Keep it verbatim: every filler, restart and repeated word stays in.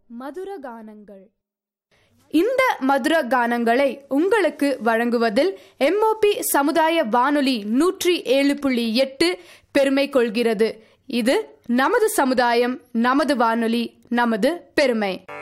மதுர கானங்கள். இந்த மதுர கானங்களை உங்களுக்கு வழங்குவதில் எம்ஓபி சமுதாய வானொலி நூற்றி ஏழு புள்ளி எட்டு பெருமை கொள்கிறது. இது நமது சமுதாயம், நமது வானொலி, நமது பெருமை.